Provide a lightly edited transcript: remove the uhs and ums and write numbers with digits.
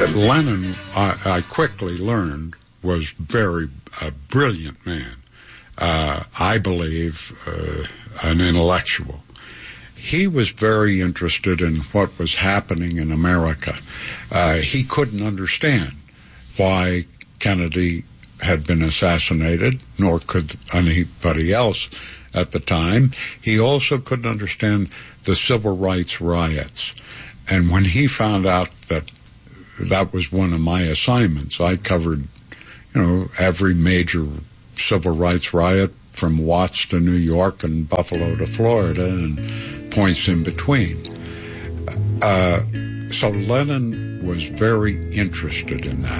Lenin, I quickly learned, was a brilliant man. I believe an intellectual. He was very interested in what was happening in America. He couldn't understand why Kennedy had been assassinated, nor could anybody else at the time. He also couldn't understand the civil rights riots. And when he found out that was one of my assignments, I covered, every major civil rights riot from Watts to New York and Buffalo to Florida and points in between. So Lenin was very interested in that.